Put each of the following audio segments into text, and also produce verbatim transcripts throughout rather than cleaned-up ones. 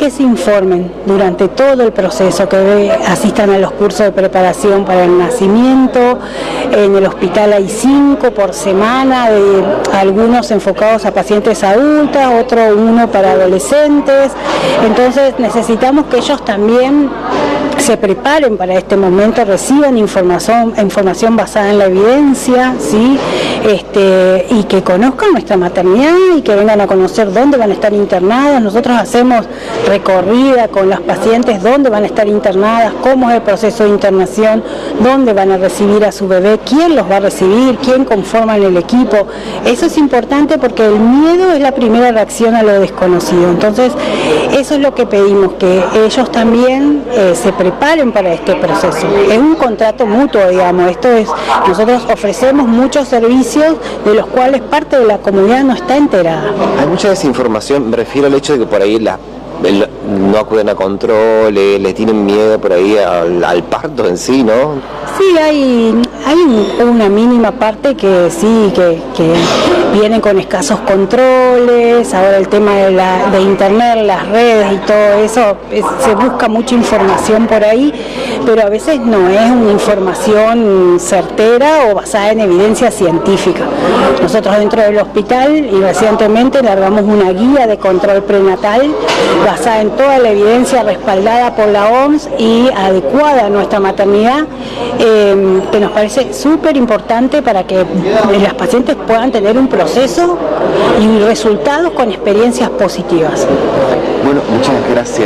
que se informen durante todo el proceso, que asistan a los cursos de preparación para el nacimiento. En el hospital hay cinco por semana, de algunos enfocados a pacientes adultas, otro uno para adolescentes. Entonces necesitamos que ellos también se preparen para este momento, reciban información, información basada en la evidencia, ¿sí? Este, y que conozcan nuestra maternidad y que vengan a conocer dónde van a estar internadas. Nosotros hacemos recorrida con las pacientes dónde van a estar internadas, cómo es el proceso de internación, dónde van a recibir a su bebé, quién los va a recibir, quién conforma el equipo. Eso es importante porque el miedo es la primera reacción a lo desconocido. Entonces, eso es lo que pedimos, que ellos también eh, se preparen para este proceso. Es un contrato mutuo, digamos. Esto es, nosotros ofrecemos muchos servicios de los cuales parte de la comunidad no está enterada. Hay mucha desinformación, me refiero al hecho de que por ahí la El, no acuden a controles, le tienen miedo por ahí al, al parto en sí, ¿no? Sí, hay, hay un, una mínima parte que sí, que, que vienen con escasos controles. Ahora el tema de, la, de internet, las redes y todo eso, es, se busca mucha información por ahí, pero a veces no es una información certera o basada en evidencia científica. Nosotros dentro del hospital y recientemente largamos una guía de control prenatal basada en toda la evidencia respaldada por la O M S y adecuada a nuestra maternidad, eh, que nos parece súper importante para que las pacientes puedan tener un proceso y resultados con experiencias positivas. Bueno, muchas gracias.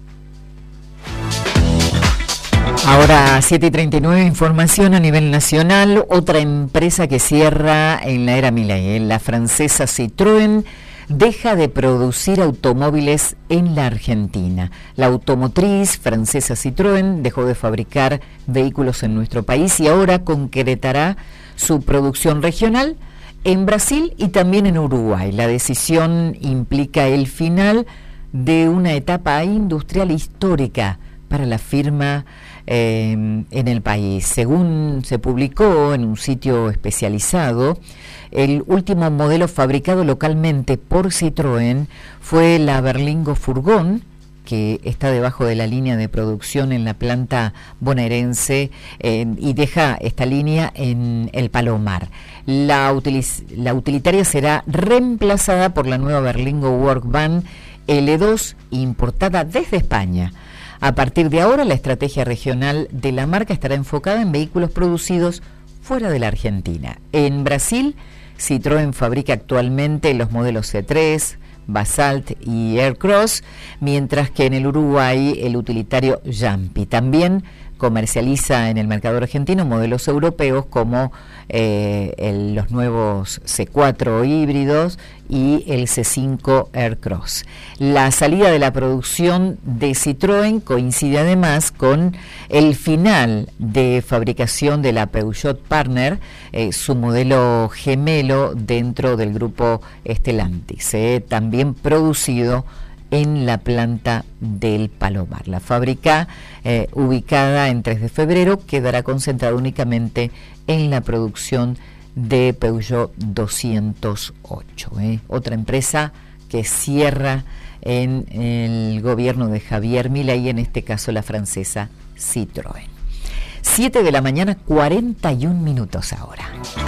Ahora siete y treinta y nueve, información a nivel nacional. Otra empresa que cierra en la era Milei, la francesa Citroën, deja de producir automóviles en la Argentina. La automotriz francesa Citroën dejó de fabricar vehículos en nuestro país y ahora concretará su producción regional en Brasil y también en Uruguay. La decisión implica el final de una etapa industrial histórica para la firma eh, en el país. Según se publicó en un sitio especializado, el último modelo fabricado localmente por Citroën fue la Berlingo Furgón, que está debajo de la línea de producción en la planta bonaerense eh, y deja esta línea en el Palomar. La, utiliz- la utilitaria será reemplazada por la nueva Berlingo Workvan L dos, importada desde España. A partir de ahora, la estrategia regional de la marca estará enfocada en vehículos producidos fuera de la Argentina. En Brasil, Citroën fabrica actualmente los modelos C tres, Basalt y Aircross, mientras que en el Uruguay el utilitario Jumpy. También comercializa en el mercado argentino modelos europeos como eh, el, los nuevos C cuatro híbridos y el C cinco Aircross. La salida de la producción de Citroën coincide además con el final de fabricación de la Peugeot Partner, eh, su modelo gemelo dentro del grupo Stellantis, eh, también producido en la planta del Palomar. La fábrica, eh, ubicada en tres de febrero, quedará concentrada únicamente en la producción de Peugeot doscientos ocho. ¿eh? Otra empresa que cierra en el gobierno de Javier Milei, en este caso la francesa Citroën. siete de la mañana, cuarenta y un minutos ahora.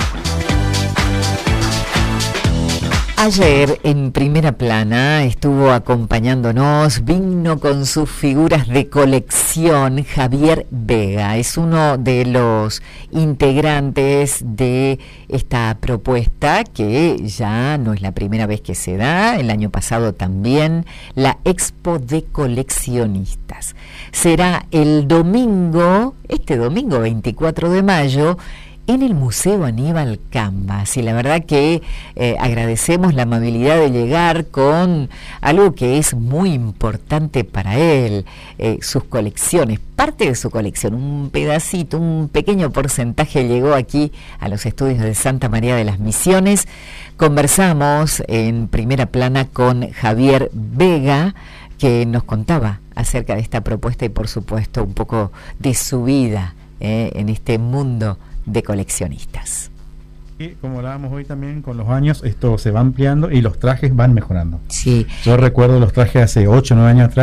Ayer en Primera Plana estuvo acompañándonos, vino con sus figuras de colección, Javier Vega. Es uno de los integrantes de esta propuesta que ya no es la primera vez que se da, el año pasado también, la Expo de Coleccionistas. Será el domingo, este domingo veinticuatro de mayo, en el Museo Aníbal Cambas, y la verdad que eh, agradecemos la amabilidad de llegar con algo que es muy importante para él, eh, sus colecciones, parte de su colección, un pedacito, un pequeño porcentaje llegó aquí a los estudios de Santa María de las Misiones. Conversamos en Primera Plana con Javier Vega, que nos contaba acerca de esta propuesta y por supuesto un poco de su vida eh, en este mundo de coleccionistas. Y como hablábamos hoy también, con los años esto se va ampliando y los trajes van mejorando. Sí. Yo recuerdo los trajes hace ocho o nueve años atrás.